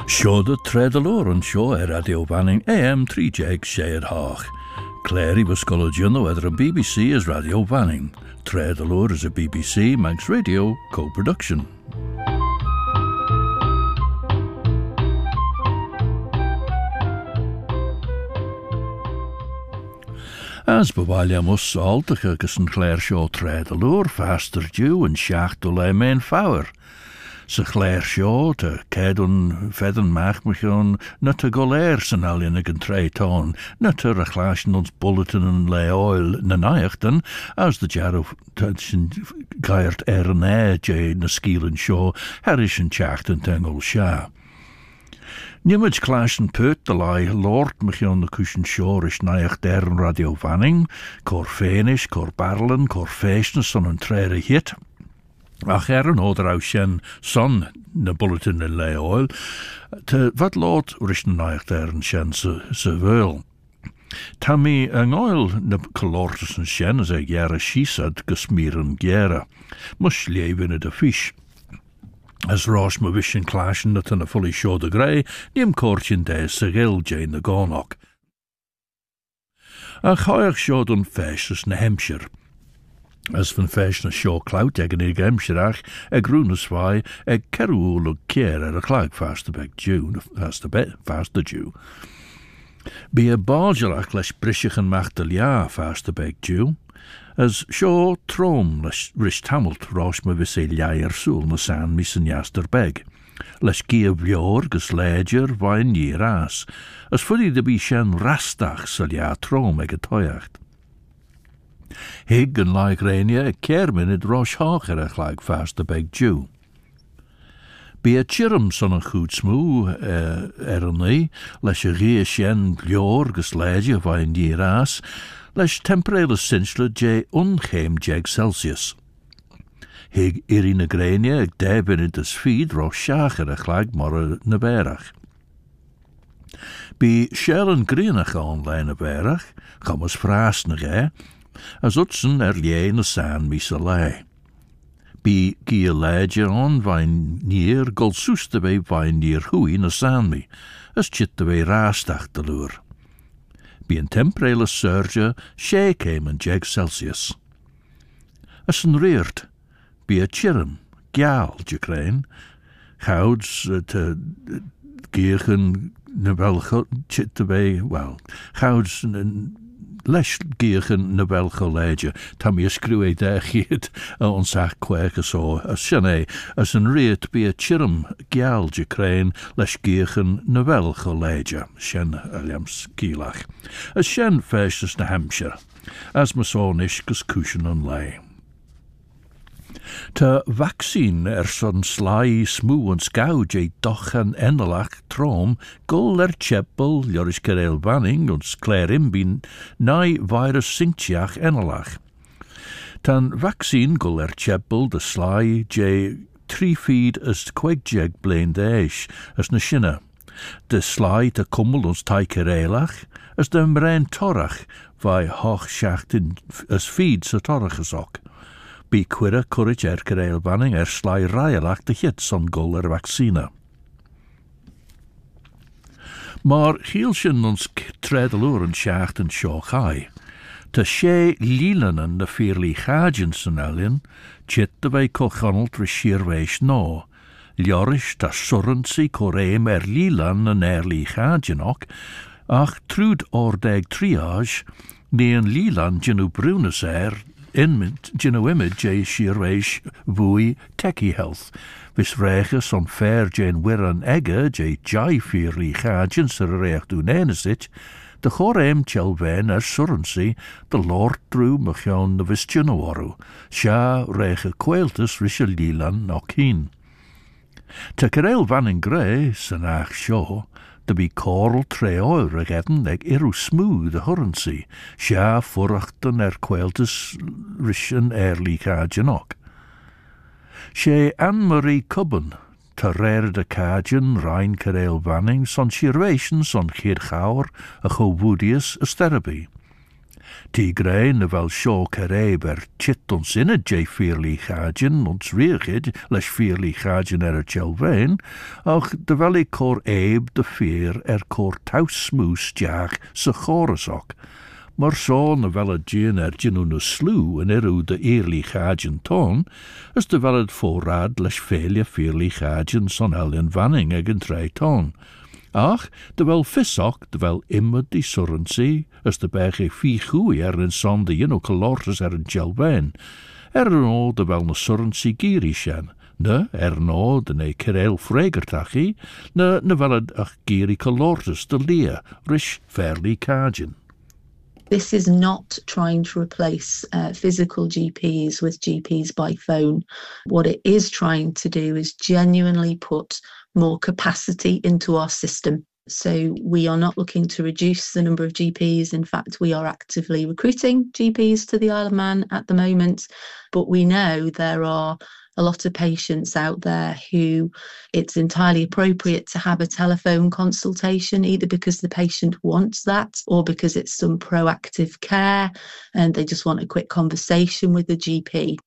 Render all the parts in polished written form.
Seo de tredalór an seo Radio Vanning AM 3 sé Hach. Clary was Scollagino whether a BBC is Radio Vanning. Tredalór is a BBC Manx Radio co-production. As bewailiamus saltach agus an chléir seo tredalór faster dú an seachtú le main fáir. Sa chléir seo ta céadún fedan meachmachón na ta goléir san alien ag an tréitón, na ta rachlasin ons bulletin an le oil na naiachtan, as the jarrow sin gairt an jay na skílan seo, harish an teachtan tengol sha. Nimid clashin put the lie Lord Machion the cushion shore is naich der an Radio Vanning, cor fénish, cor barlin, cor féisnes on an trére hit. Ach an oder au shen son na bulletin in lay oil, te wat lord rish naich der an shen se veul. Tammy an oil na colortus and shen as a gera shisad gesmieren gera, mush leven it a fish. As Rosh ma vishin clashin that in a fully show the grey, nim corchin de segil jane the gornock. A choyach showed on feshes na Hampshire. As van fesh na show clout eg in Hampshireach, eg runaswai, eg kerul og kier a clag fast beg Jew, fast the Jew. Be a bargelach lesh brishich and machtelia fast beg Jew. As seo trom rish tamalt rosh ma vise liair sul na san mis an jaster beg. Lesh gia vlior gus ledger vain year as. As fuddy de bi shen rastach sal ja trom eg a toyacht. Hig an like rainia a kermin rosh hacherach like fast the beg Jew. Be a chirum son a goed smoo erni, lesh a rie shen vlior gus ledger vain year as. Lesh temperele sinchla J ungeim jeg Celsius. Hig irina grenia ag debin as feed ro shacherach lag morra na berach. Be shellen greenach online na berach, gamas frasnag as utsen lie na san misa lei. Be gia leidje on vain neer gol soeste bij vain neer hui na san mi, as chitte bij raastach de lure. Be an temperele surge, she came and jeg Celsius. As an reert, be a chirum, gyal, jacrain, gouds te geergen nebelge chittebei, well, gouds lesh geergen nebelge leidje, tam je screwe de giet, ons ach kweke so, as shane, as an reert be a chirum, gyal, jacrain, lesh geergen nebelge leidje, shen aliams kielach. As shen festus na Hampshire, as masonish gus cushion on lay. Ta vaccine son sly smoo and scow je dochan enelach trom, gul cheppel Joris Karel Vanning und Claire imbin nai virus sintiach enelach. Tan vaccine gul cheppel the sly je 3 feed as quegjeg blain deish as na shinna. De sly te kummel ons taikerelach as de mrein torach vai hoch schachtin as feed sa torach asok. Be quira courage Karel Vanning sly raialach de hit son gul vaccina. Maar hielshin ons tredaloor en schacht en shochai. Te she lilanen de fierly gadjens en alien, chit de wij kochonald reshirwees no. Ljorish ta surrensi koreem lilan en erly gadjenok, ach trud ordeg triage, ne en lilan genu brunes inmint genu image je shirwees vui techie health. Vis reges on fair jen wirran egge je jai fierly gadjens recht doen enesit, de choreem chelven surrensi, de Lord drew machion de vis genowaru, sha rege quailtus risha lilan nok heen. Te Karel Vanning Grey, sanach shaw, de be coral treo regetten leg iru smooth de hurrency, sha furachten quailtus rishan early kajanok. She Anne-Marie Cubban, te rare de kajan, Ryan Karel Vanning, son shirvation son Kirchauer, a chowoodius a sterby. Tigre na vel seo caré chit ons inne jay fearly chadjen, ons riechid, les fearly chadjen chelvein, och de vel cor de fear cor taus smoes jaag se chorusok. Maar zo na vel gin gin na slew en de eerly chadjen toon, is de vel voorraad les felia fearly chadjen son Ellen Vanning egen trei toon. Ach, de wel visok, de wel immer die surrency, as de berge fichu in son de colortes een gelwein. No de wel na surrency girishen, ne no de ne kerel fregertachi, ne wel ach giri colortes de leer, rish fairly cajin. This is not trying to replace physical GPs with GPs by phone. What it is trying to do is genuinely put more capacity into our system. So we are not looking to reduce the number of GPs. In fact, we are actively recruiting GPs to the Isle of Man at the moment, but we know there are a lot of patients out there who it's entirely appropriate to have a telephone consultation, either because the patient wants that or because it's some proactive care and they just want a quick conversation with the GP.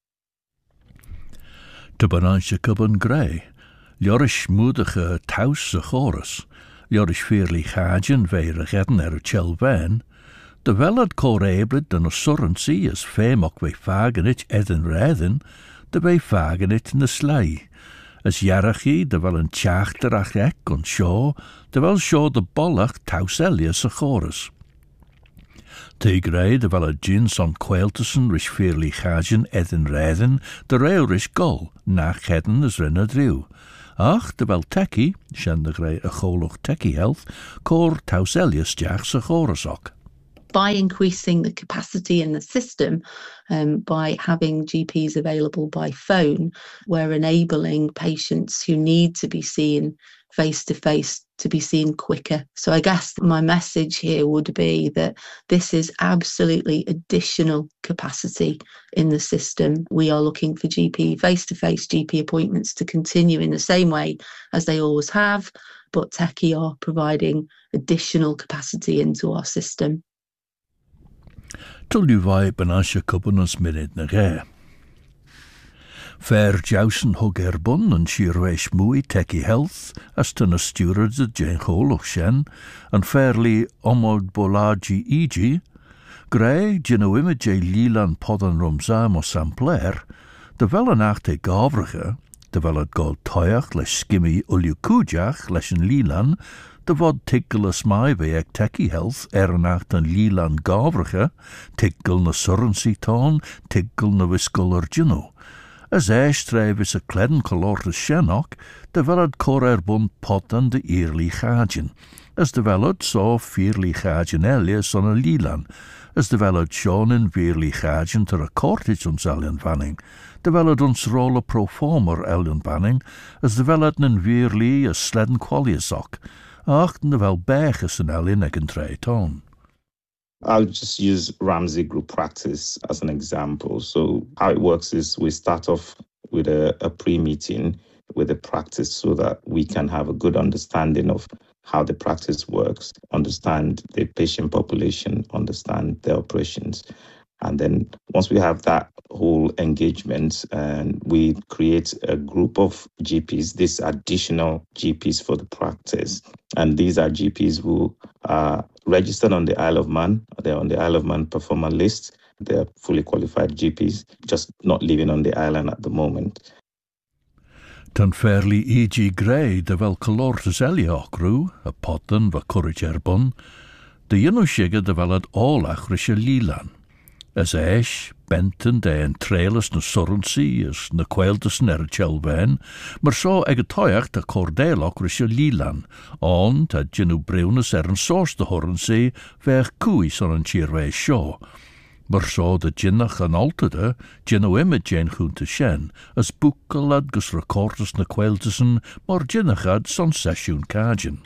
De Banansje Cubban Grey, Jorish moedige thuis de chorus, Jorish fearly gajan veire gedden chelven, de welad coreblet dan a surrency as famok we fagenit edden redden, de wij vagen het in de slei. As jarachie de wel een tjachterach ek on shaw, de wel shaw de bollach tauselius a chorus. Tigre de wel a jins on quailtussen rish fearly gajan edden redden, de reurish gol, nach hedden as rinna drew. Ach, de wel tekkie, shen de grey a choloch tekkie health, cor tauselius jachs a chorus ook. By increasing the capacity in the system, by having GPs available by phone, we're enabling patients who need to be seen face-to-face to be seen quicker. So I guess my message here would be that this is absolutely additional capacity in the system. We are looking for face-to-face GP appointments to continue in the same way as they always have, but Techie are providing additional capacity into our system. Till you vai Banansje Cubban ons minute na ghe. Fair jousen hug bun and sheerwesh mooi techie health, as to na stewards de Jane Holoch shen, and fairly omod bolaji eg, grey gino image lilan podden rumzam o sampler, de wel een achte gavrige, de wel het gold toyach les skimmy uliukujach les een lilan, de wad tikkelus mai bij techie health nacht een lilan gavrige, tikkel na surrency toon, tikkel na wiskel gino. As eistrijf is a kledden colortes shenok, de welad cor bun potten de eerly gajen. As de welad so fearly gajen elias on a lilan. As de welad shown in veerly gajen ter a cortage ons Ellen Vanning. De welad ons rolle pro former Ellen Vanning, as de welad nen veerly a sledden qualiasok. Achten de wel berges en Ellen egen trei toon. I'll just use Ramsey Group practice as an example. So how it works is we start off with a pre-meeting with the practice so that we can have a good understanding of how the practice works, understand the patient population, understand the operations. And then once we have that whole engagement, and we create a group of GPs, these additional GPs for the practice. And these are GPs who are registered on the Isle of Man. They're on the Isle of Man performer list. They're fully qualified GPs, just not living on the island at the moment. Tan fairly E.G. Gray, de wel colortes eliocru, a potten va courage bun, de yinushiga de wel at olach risha lilan. As eish, benten de en trailers na surrency, as na quailtes chelven, maar so ege toyach de cordelok risha lilan, on ta genu breunes een source de horrency, ver kuis on een chierwe show. Maar so de ginnach an altede, ginu imagene junte shen, as buckalad gus recordes na quailtesen, maar ginnachad son session kajen.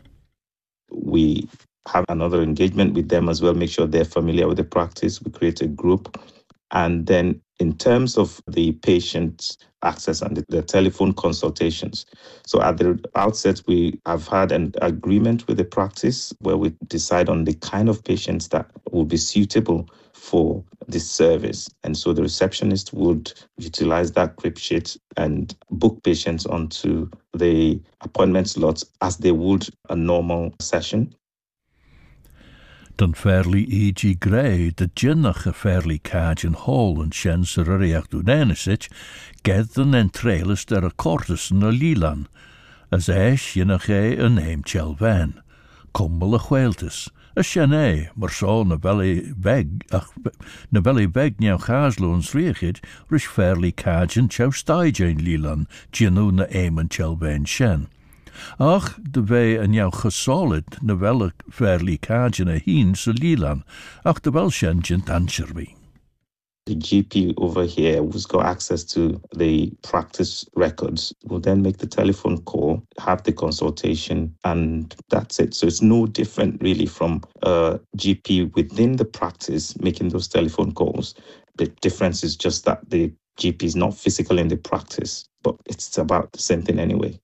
We have another engagement with them as well, make sure they're familiar with the practice. We create a group And then in terms of the patient access and the telephone consultations. So at the outset, we have had an agreement with the practice where we decide on the kind of patients that will be suitable for this service. And so the receptionist would utilize that crib sheet and book patients onto the appointment slots as they would a normal session. Dan fairly E.G. Gray, the jinnach a fairly Cajun hall and shens er reach dunenisich, ged den entrailus der a cortus na lilan, as esh jinnach a name chelvan, cumbel a chweltus, a shen mar so na belly beg new chasloons riechid, rish fairly Cajun chow stijane lilan, jinnu na eamon chelvan shen. Ach, de wij en jou gesolid, na wel fairly Cajun a heen se lilan, ach de wel shen jint answerby. The GP over here who's got access to the practice records will then make the telephone call, have the consultation, and that's it. So it's no different really from a GP within the practice making those telephone calls. The difference is just that the GP is not physical in the practice, but it's about the same thing anyway.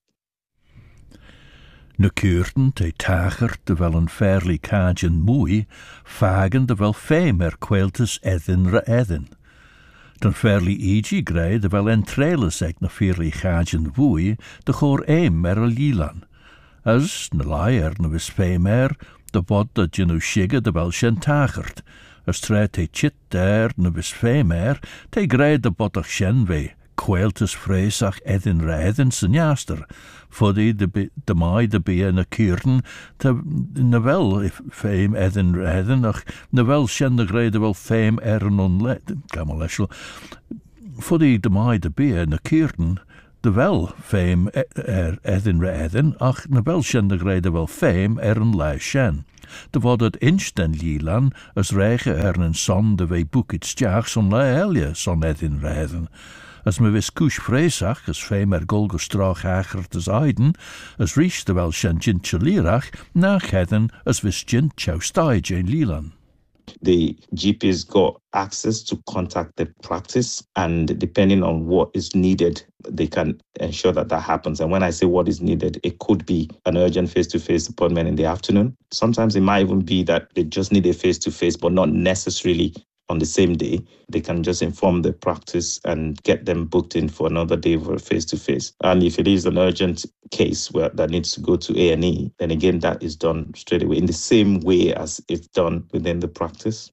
Na kuurten te tager de wel een fairly Cajun moei, fagen de wel femer kweltes edin re edin. Dan fairly E.G. Gray de wel entrailes eg na fairly Cajun woei, de goor mer a lilan. As na laier na vis femer, de bod de jinu shigge de wel shen tagert. As tre te chit der na vis femer, te Gray de bodach shen wei. Kweltus vreesach edin re edin sen jaster, foddy de mai de bia na kuurten, te na wel if fame edin re edin, ach na wel shen de grade wel fame onlet, kamaleschel, foddy de mai de bia na kuurten, de wel fame edin re edin, ach na wel shen de grade wel fame lei shen. De wat het insten lilan, as reiche een son de wei boekit stjach son lei helje son edin re edin. As me vis kush vreesach, as femer golgostrach acher te zaiden, as riech de wel shen jint chalirach, nach heden as vis jint choustai jane lilan. The GP's got access to contact the practice, and depending on what is needed, they can ensure that that happens. And when I say what is needed, it could be an urgent face-to-face appointment in the afternoon. Sometimes it might even be that they just need a face-to-face, but not necessarily on the same day. They can just inform the practice and get them booked in for another day for a face-to-face. And if it is an urgent case where that needs to go to A&E, then again, that is done straight away in the same way as it's done within the practice.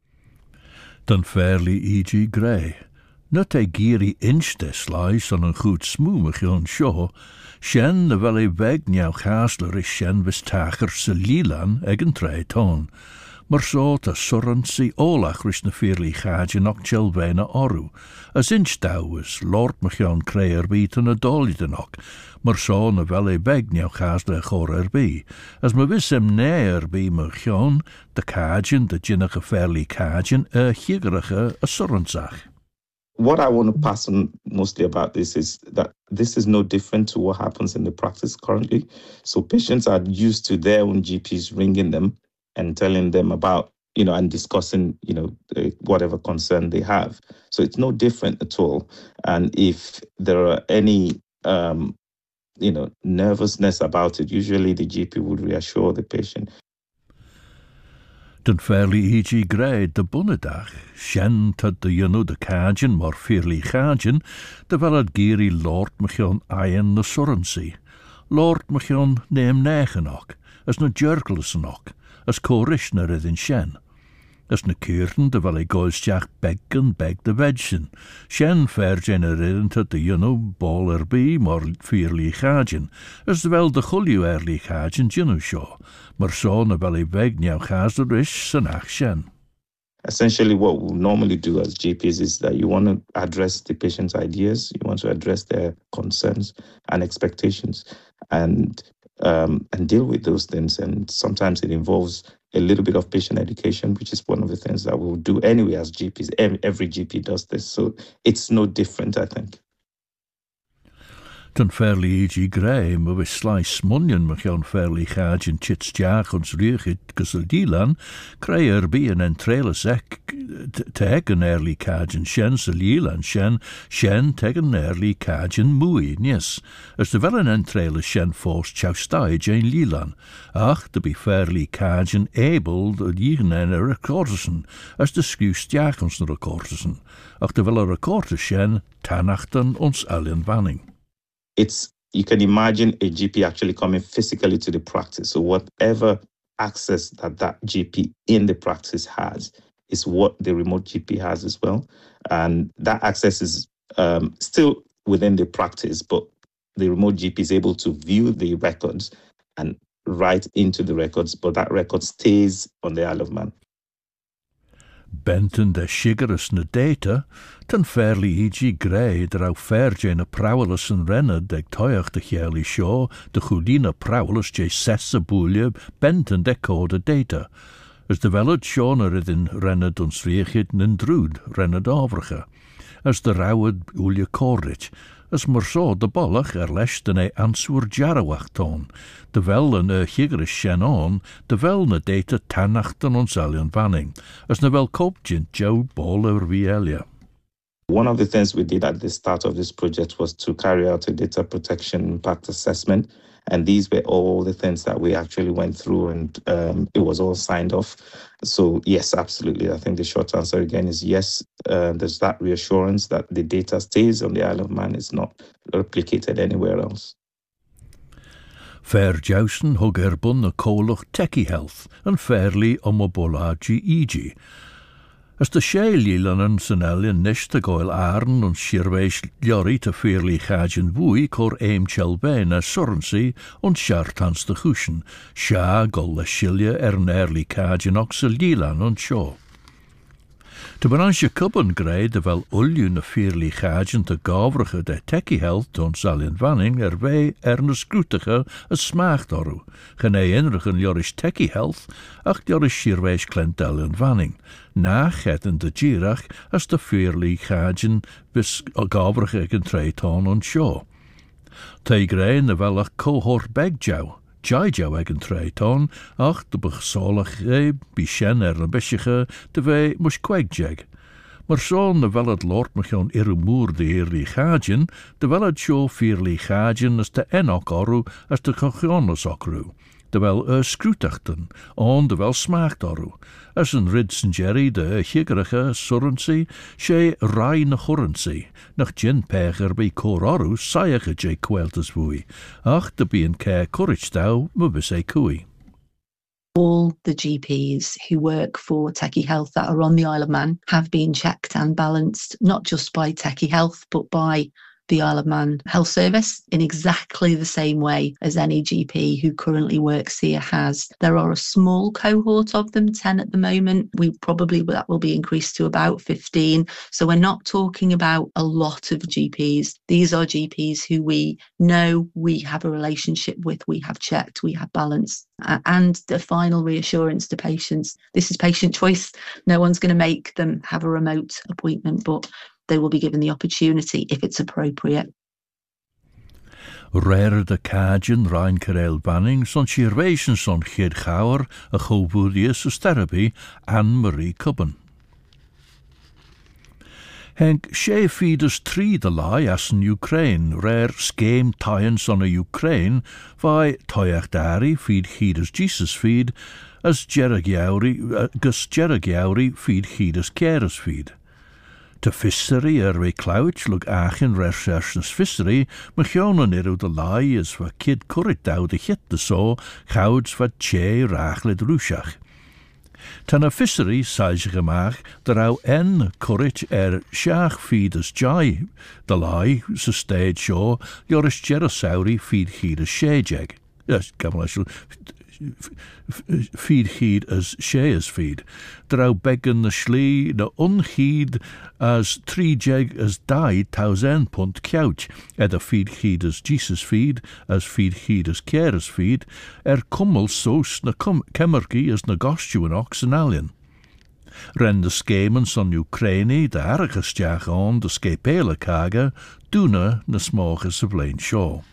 Dan fairly E.G. Gray. Not a giri inchte slice on een goed smoemig on show, shen de wel weg nieuw gasler is shen vis tager se lilan egen trei toon. Maar zo te surrency olach ris na fairly Cajun och chelvena oru, as inchtouwes lord machon creer beat en a doliden och, maar zo na wel weg nieuw gasler chor as me vis hem neer machon, de Cajun, de jinnige fairly Cajun, higgerige a surrensach. What I want to pass on mostly about this is that this is no different to what happens in the practice currently. So patients are used to their own GPs ringing them and telling them about, and discussing, whatever concern they have. So it's no different at all. And if there are any, nervousness about it, usually the GP would reassure the patient. Den fairly E.G. Gray de bunnedag, shen tad de de Cajun, maar fairly Cajun, de wel het giri Lord machon ayen na surrency. Lord machon neem negen ook, as na jerkelsen ook, as korish na redin shen. As na kuurten de wel goalstjach beg de wedgen. Shen fair genereren tad de ball maar fairly Cajun, as de wel de chulju Cajun show. Maar zo na wel weg nieuw gazer is senach shen. Essentially, what we normally do as GPs is that you want to address the patient's ideas, you want to address their concerns and expectations, and deal with those things. And sometimes it involves a little bit of patient education, which is one of the things that we'll do anyway as GPs. Every GP does this, so it's no different, I think. Dan fairly E.G. Gray, maar we slice munjen machon fairly Cajun chits jach ons riechit kusel dilan, krijg bij een entrele zek teg yn erli cadjan shen sa lilan shen teg yn erli cadjan mwy, nies. As de wel een entrele shen force choustai jane lilan, ach de be fairly cadjan able de jigen en recordesen, as de skew stjachens na recordesen, ach de wel een recorder shen tanachten ons alien vanning. You can imagine a GP actually coming physically to the practice. So whatever access that GP in the practice has is what the remote GP has as well. And that access is still within the practice, but the remote GP is able to view the records and write into the records, but that record stays on the Isle of Man. Benton de shigerus na data, tan fairly e.g. grey drau fairje na prowlus en renne deg toiach de chearly shaw, de chudina prowlus je sessa boelie, benton de code data. As de velad shawner in renne ons riechid nen drood, renne d'ovrige. As de rauwed oelie corrich, as morso de bollach lesh den answer jarawach toon, de wel een chigerish shen de wel na data tanachten ons alien vanning, as na wel kopjint Joe Baller Vielia. One of the things we did at the start of this project was to carry out a data protection impact assessment. And these were all the things that we actually went through, and it was all signed off. So yes, absolutely. I think the short answer again is yes. There's that reassurance that the data stays on the Isle of Man. It's not replicated anywhere else. Fair jousen hug erbun na kolach techie health and fairly omobolaji eg. As de sheililanen san elien nish de goil arn und shirweis liori te fairly chajen wui cor aim chelbein as surrency und shartans de huschen, sha gol le shilje ernerli chajen oxel lilan und shaw. De branche kubben grey de wel ulju na fairly chajen te gavrige de techie health ton salin vanning wei scrutige a smacht oru, genei inrigen jorish techie health, ach jorish shirweis klentel en vanning. Nachetten de girach as de fairly chajen bis gavrige egen treiton on shaw. Te grey na wel a cohort begjau. Jaijo egen treiton, ach de begsolach bishen na bishige de wei mus kwegjeg. Maar zo'n de wel het lord megon irremoer de eerly gajen, de wel het show fairly gajen as de enok oru as de cochionos okru. De wel scrutachten, on de wel smaakt oru. As een ridsen jerry de higerige surrency, she reine horrency, nach gin peger bij cororu saige je kweltes woei, ach de bien ke courage thou mubise kui. All the GPs who work for Techie Health that are on the Isle of Man have been checked and balanced, not just by Techie Health, but by the Isle of Man Health Service in exactly the same way as any GP who currently works here has. There are a small cohort of them, 10 at the moment. That will be increased to about 15. So we're not talking about a lot of GPs. These are GPs who we know we have a relationship with, we have checked, we have balanced. And the final reassurance to patients, this is patient choice. No one's going to make them have a remote appointment, but they will be given the opportunity if it's appropriate. Rare de Cajun Ryan Carell Banning, son Shirvation son Gid Gauer, a Govoedius therapy, Anne-Marie Cubben. Henk she feeders tree the lie as in Ukraine, rare scheme tyens on a Ukraine, vai toyach dari feed heeders Jesus feed, as Gus Jeragiauri feed heeders carers feed. Te fissery we clouch look achen recherches fissery, mechonen er de lie is wat kid corrit dow de hit de so, gouds wat che rachlid rushach. Tan a fissery saige gemaag, derau en corrit shach feeders jai, de lie se stage show, joris Jerasauri feed heed a shejeg. Yes, come on, feed heed as sheas feed. Drou beggen the schlee the unheed as three jeg as die 1000 punt couch. A feed heed as Jesus feed, as feed heed as carers feed, kummel soos na kemmerki as na gostuan oxen alien. Ren de skemens on Ukraine, de ergens jag on de skepele kage, doene na smoges of Lane Shaw.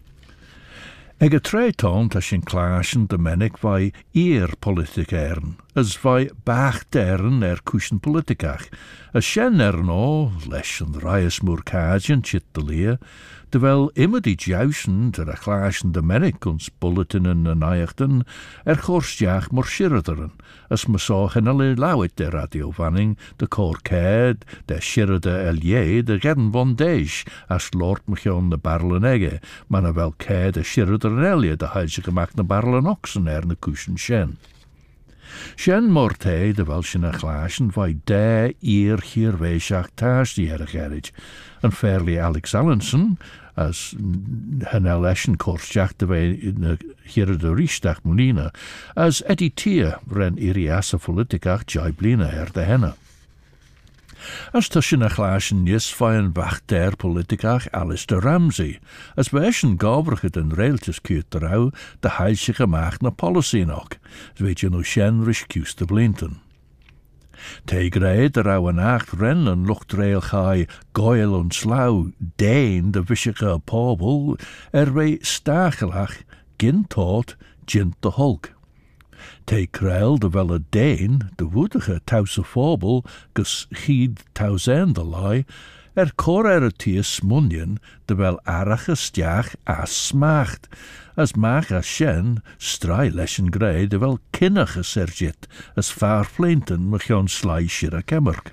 Eg a treiton ta sin clashen de menig vai eer politic ern, as vai bach deren cushion politicach, as shen no, lesh and rias murkajan chit de leer, terwijl immer die jousen ter glaasjen de Amerikans bulletinen en eichten gorsjaag morschirrederen, as me zag en alle lauwet de radiowanning, de korkheid, de schirrede elje, de redden van deeg, as Lord mechion de barrelen egge, maar wel kei de schirreder elje, de huisje gemaakt de barrelen oxen ne kuschen shen. Shen morte de welschen glaasjen vai de hier weesjach taas die gerrig, en fairly Alex Allenson, as hen election korsjach de wij in hier de riestach munina, as Eddie Tier ren iriasa politikach jaiblina de henne. As tussen glaasjen nis vai een wacht der politikach Alistair Ramsey, as weschen gabrige den reeltjes kuurt erouw de huisje gemaakt na policy nog, weet je no shen risch de blinten. Tegre de rauwe nacht rennen luchtreil gai goil en slauw deen de wischige pobel wij stagelach gin tot gint de hulk. Tegreil de welle deen de woedige tause fobel geschied tausendelai cor tiers munien de wel arige stjach as smacht, as mag as shen strai leschen grey de wel kinnige sergit as vaar flinten mechion slijschere kemmerk.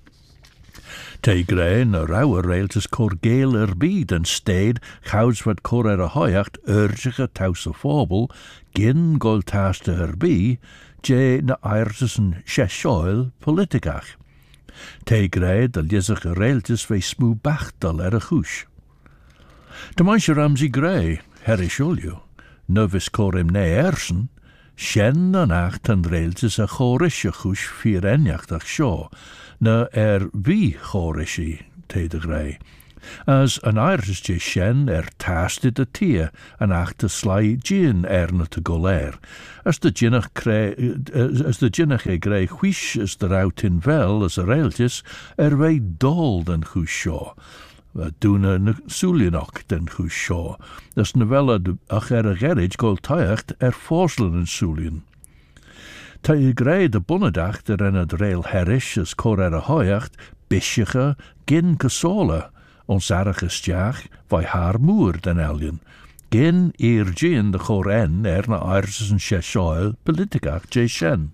Tegre na rauwe railtes cor geel bied en steed gouds wat cor hoiacht urgige tause fobel gin goltaste bi je na airtesen sheshoil politikach. Tegre de lizige railtes vei smoe bachtel goes. De manche Ramsey Gray, herishulju, novis corim ne ersen, shen en acht en railtes chorische goes vier enjachtach shaw, na wie chorishi, te de Gray. As an Irische shen tasted de tier en acht te sly gin na te goler, as de ginnach e grey huish as de rout in vel as a railtjes wij dold en goes shaw. Doen sulienok den goes shaw, as novella de gerrig goltacht forselen en sulien. Te grey de bonnedag en het rail herrish as cor hoiacht, bischige gin casola, ons arige stjach vai haar moer den eljen. Gin gin de choren na airses en sheshoil politikach je shen.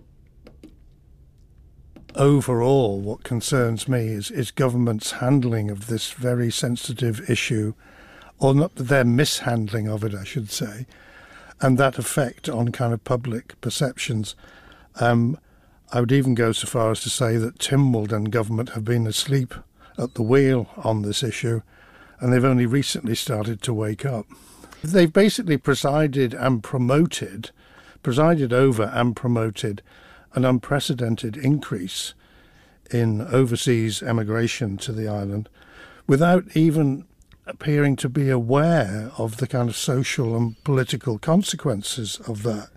Overall, what concerns me is government's handling of this very sensitive issue, or not their mishandling of it, I should say, and that effect on kind of public perceptions. I would even go so far as to say that Tynwald and government have been asleep at the wheel on this issue, and they've only recently started to wake up. They've basically presided over and promoted an unprecedented increase in overseas emigration to the island without even appearing to be aware of the kind of social and political consequences of that.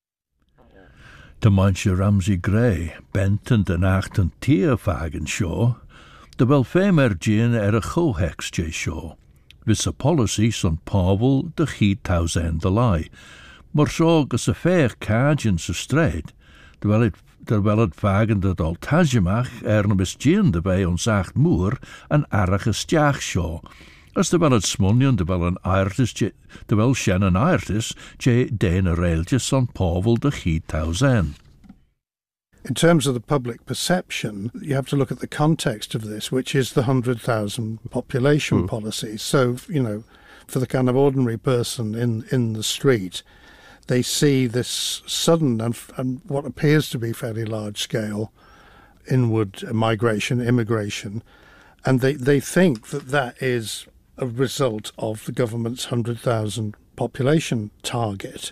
De manche Ramsey Gray bent en de nacht een tiervagen show, de wel femer gin a chohex je show. Vis a policy son Pavel de giet tausen de lai, maar zo gus a fair kajin se strijd, terwijl het vagen dat al tajemach bis gin de bij ons acht moer een arige stjach show. As terwijl het smunien terwijl een aartis, terwijl shen een aartis, je dene railtjes son Pavel de giet tausen. In terms of the public perception, you have to look at the context of this, which is the 100,000 population policy. So, for the kind of ordinary person in the street, they see this sudden and what appears to be fairly large-scale inward immigration, and they think that is a result of the government's 100,000 population target.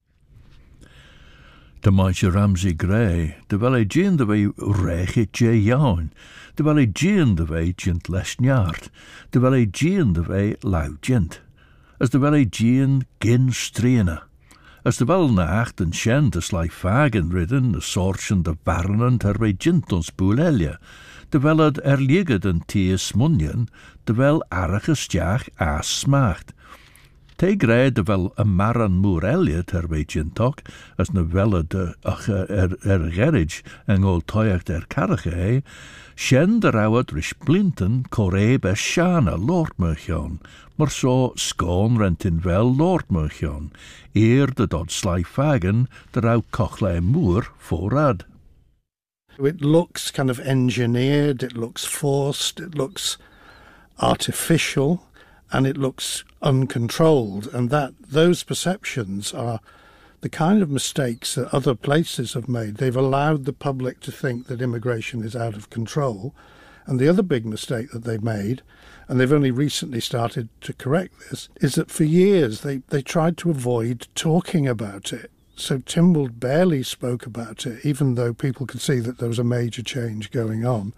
De manche Ramsey Gray, terwijl gin de wij reiche je jaun, terwijl gin de wij gint lesnjaard, terwijl gin de wij lauw gint, as terwijl gin gin strene, as terwijl nacht en shen de sly vagen ridden, de sorchen de barnen terwijl gint ons boelelje, terwijl het ligget een tiers munjen, terwijl arige stjach aas smaakt. Te gred wel maran moer Elliot gintog, as na welle de gerrig en ol toiach der carige, shen de rawad rish blinten corebe shana Lordmerchion, maar so scone rentin wel Lordmerchion, eer de dod sly fagen de rauw cochlei moer voorrad. It looks kind of engineered, it looks forced, it looks artificial, and it looks uncontrolled, and those perceptions are the kind of mistakes that other places have made. They've allowed the public to think that immigration is out of control, and the other big mistake that they've made, and they've only recently started to correct this, is that for years they tried to avoid talking about it. So Tynwald barely spoke about it, even though people could see that there was a major change going on.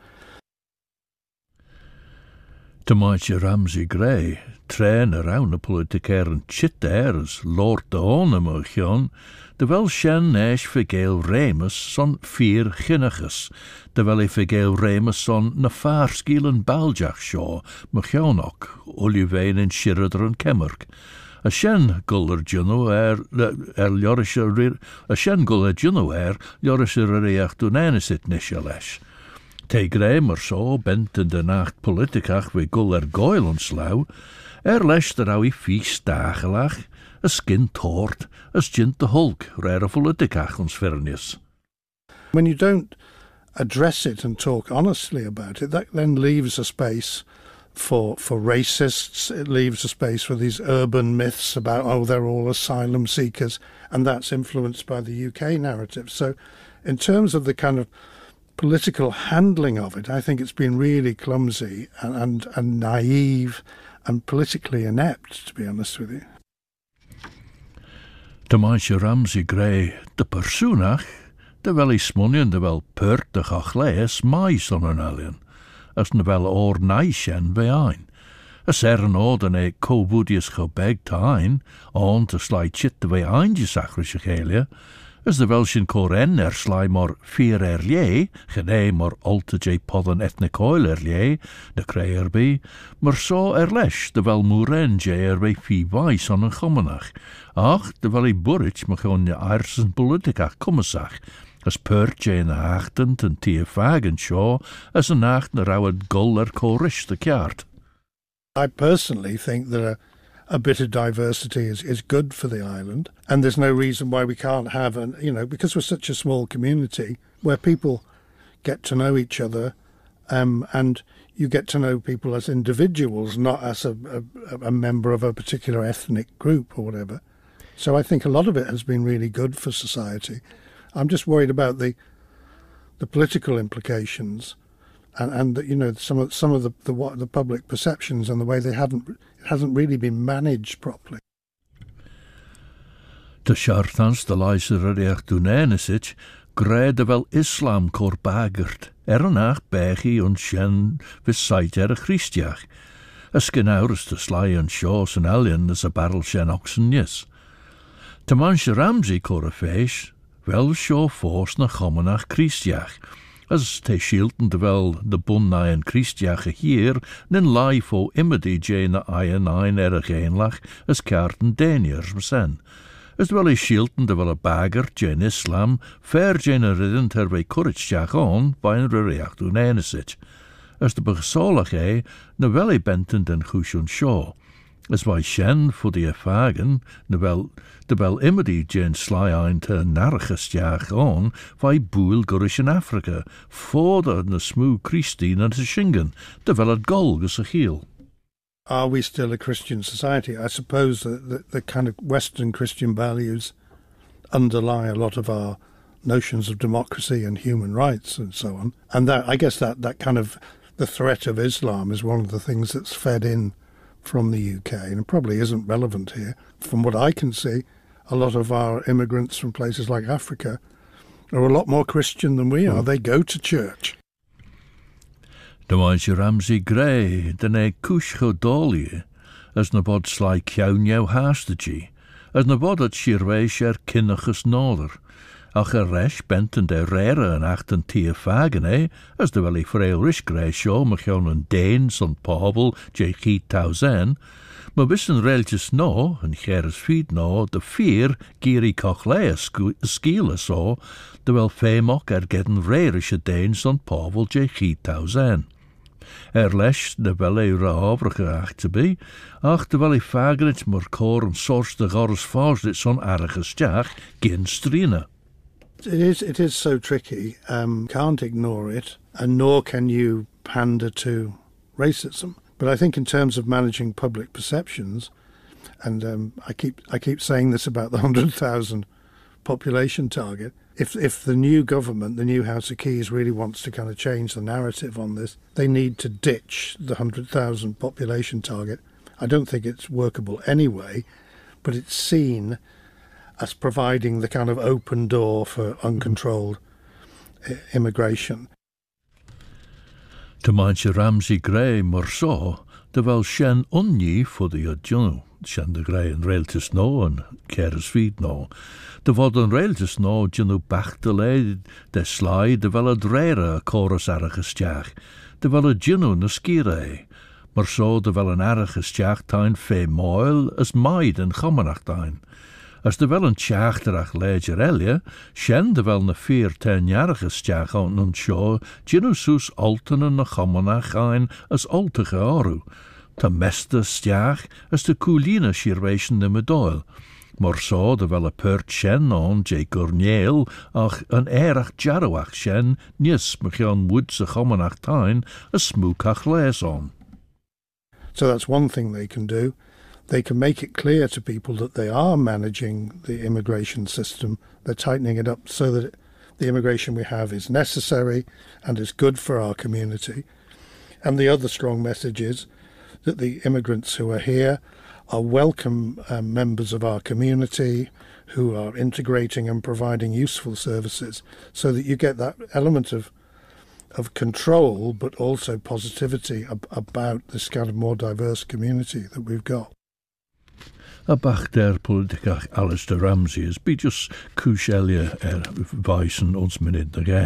Tomaatje Ramsey Gray, train around de politicair chitter as Lord de Honemerchion, de wel shen nesh vergeel Remus son 4 ginniges, de wel vergeel Remus son na faarskielen Baljach shaw, Merchionok, Olivein en Shirder en Kemmerk. A shen guller juno Jorische a shen guller juno Jorische reacht dunenesit nishalesh. Te greimer so bent in de nacht politikach we guller goil slau, lesh der au I fies dagelach, a skin toort, as gint de hulk, rare politikach ons vernis. When you don't address it and talk honestly about it, that then leaves a space for racists, it leaves a space for these urban myths about, oh, they're all asylum seekers, and that's influenced by the UK narrative. So in terms of the kind of political handling of it, I think it's been really clumsy and naive and politically inept, to be honest with you. Tomaatje Ramsey Gray, de persoonach, de wel I smunnion de wel pert de gachlees mai sonnen alien, as ne wel oor naishen bein. As een ode co-boedies gebeg tein, on te sly chit de way eindje sachrische gelia, as de Welschen koren sly maar 4 erlie, gene maar alte j podden ethnicoil erlie, de kreier bi, maar so lesh de wel moeren j bij 4 wijs aan een gommenach. Ach, de wel I burrich me gewoon de aarsen politikach kommensach, as pert j in de hachten ten tie fagen shaw, as een nacht de rauwed guller korish de kjaart. I personally think that a bit of diversity is good for the island, and there's no reason why we can't have because we're such a small community where people get to know each other, and you get to know people as individuals, not as a member of a particular ethnic group or whatever. So I think a lot of it has been really good for society. I'm just worried about the political implications, and some of the public perceptions and the way it hasn't really been managed properly. De chartans de luister echt dunenesit, grede wel islam korbagert, nach begi und shen besait Christiach. As genaurus de sly and shaws and alien as a barrel shen oxen yes. Te manche Ramsey korafesh, wel shaw force na gommenach Christiach. As te shielten de wel de bunna en Christiache hier, nen life o immedi jane iron geenlach, as kaarten deniers besen. As wel I shielten de wel a bagger jane islam, fair jane ridden terwei courage on, by een reacht unenesit. As de begesolach ne wel I benten den chushun shaw. As wij shen voor de ervagen, de wel immedi jane sly ein te narchest jaag on, wij boel gurish in Afrika, voor de smoe Christine en te shingen, de wel het golgus a heel. Are we still a Christian society? I suppose that the kind of Western Christian values underlie a lot of our notions of democracy and human rights and so on. And that, I guess that kind of, the threat of Islam is one of the things that's fed in from the UK, and it probably isn't relevant here. From what I can see, a lot of our immigrants from places like Africa are a lot more Christian than we are. They go to church. Tomaatje Ramsey Gray, de kush godolie, as na bod sly kiaun jou haastegi, as na bod at shirweish kinniges noder, ach resh bent en de rere en achten tier fagen, as de wel frail rish gresho, machon en Dane, St. Paul, J. Towsen, maar wissen reltjes no, en geres feed no, de vier giri cochlea skiele so, de wel femok gedden rerische Dane, St. Paul, J. Towsen. Les de wel overgeacht te be, ach de wel fagenit maar koren source de gores vast dit zo'n aardige stach geen strine. It is so tricky. Can't ignore it, and nor can you pander to racism. But I think in terms of managing public perceptions, and I keep saying this about the 100,000 population target. If the new government, the new House of Keys, really wants to kind of change the narrative on this, they need to ditch the 100,000 population target. I don't think it's workable anyway, but it's seen as providing the kind of open door for uncontrolled immigration. To manche Ramsey Gray maar so, de wel shen onnie voor de adjunu, shen de Gray en reeltjes no en keres feed no. De wat een reeltjes no, jenu bachtele, de sly, de wel het rere chorus arige stjach, de wel het jenu na skire, maar so de wel een arige stjach tuin fe moil, as maid en gammenachtijn. As de wel een tjachterach leger elje, shen de wel na 14-jarige stjach aan nun show, jenu sus altenen na gammenach ein as altige aru. Ta meste stjach as de coolina shirwation de medoil. Maar so de wel een pert shen aan J. Gurneel, ach een erach jarroach shen, nies mechion woedse gammenachtijn, as smookach les on. So that's one thing they can do. They can make it clear to people that they are managing the immigration system. They're tightening it up so that the immigration we have is necessary and is good for our community. And the other strong message is that the immigrants who are here are welcome members of our community who are integrating and providing useful services, so that you get that element of control but also positivity about this kind of more diverse community that we've got. A bach der politicach Alistair Ramsey is be just Cúiselia weissen ons minute